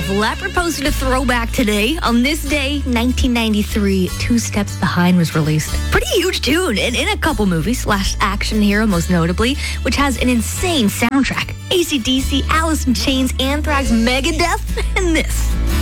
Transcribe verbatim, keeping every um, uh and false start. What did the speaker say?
Def Leppard posted a throwback today. On this day, nineteen ninety-three, Two Steps Behind was released. Pretty huge tune, and in a couple movies, Last Action Hero most notably, which has an insane soundtrack. A C D C, Alice in Chains, Anthrax, Megadeth, and this.